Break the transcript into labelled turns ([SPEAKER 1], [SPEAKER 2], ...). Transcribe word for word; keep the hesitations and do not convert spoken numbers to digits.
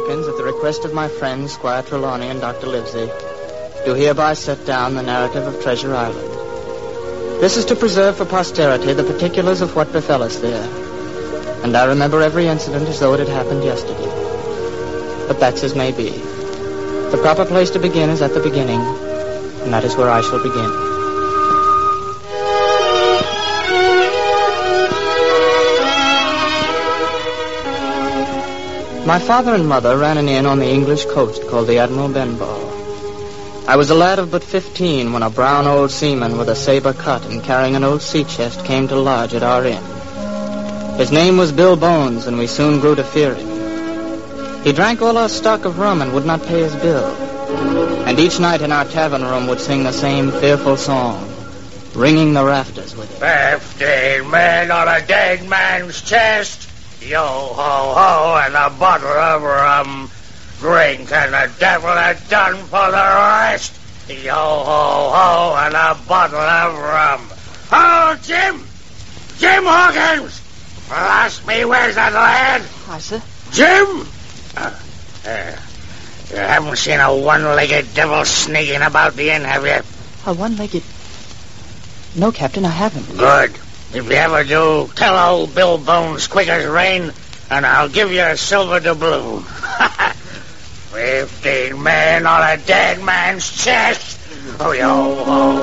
[SPEAKER 1] Hawkins, at the request of my friends, Squire Trelawney and Doctor Livesey, do hereby set down the narrative of Treasure Island. This is to preserve for posterity the particulars of what befell us there, and I remember every incident as though it had happened yesterday. But that's as may be. The proper place to begin is at the beginning, and that is where I shall begin. My father and mother ran an inn on the English coast called the Admiral Benbow. I was a lad of but fifteen when a brown old seaman with a saber cut and carrying an old sea chest came to lodge at our inn. His name was Bill Bones, and we soon grew to fear him. He drank all our stock of rum and would not pay his bill. And each night in our tavern room would sing the same fearful song, ringing the rafters with it.
[SPEAKER 2] Fifteen men on a dead man's chest. Yo ho ho, and a bottle of rum. Drink and the devil had done for the rest. Yo ho ho, and a bottle of rum. Oh, Jim! Jim Hawkins! Blast me, where's that lad?
[SPEAKER 1] Hi, sir.
[SPEAKER 2] Jim! Uh, uh, you haven't seen a one-legged devil sneaking about the inn, have you?
[SPEAKER 1] A one-legged... No, Captain, I haven't.
[SPEAKER 2] Good. If you ever do, tell old Bill Bones quick as rain, and I'll give you a silver doubloon. Fifteen men on a dead man's chest. Oh, yo, ho,